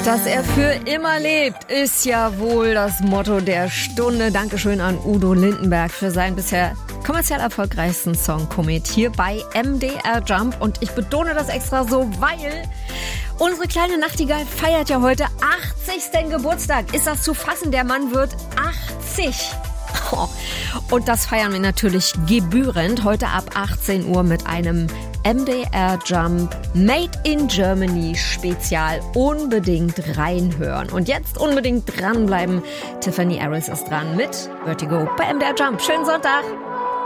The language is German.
Dass er für immer lebt, ist ja wohl das Motto der Stunde. Dankeschön an Udo Lindenberg für seinen bisher kommerziell erfolgreichsten Song Komet hier bei MDR Jump. Und ich betone das extra so, weil unsere kleine Nachtigall feiert ja heute 80. Geburtstag. Ist das zu fassen? Der Mann wird 80. Und das feiern wir natürlich gebührend heute ab 18 Uhr mit einem MDR Jump Made in Germany Spezial. Unbedingt reinhören. Und jetzt unbedingt dranbleiben. Tiffany Harris ist dran mit Vertigo bei MDR Jump. Schönen Sonntag.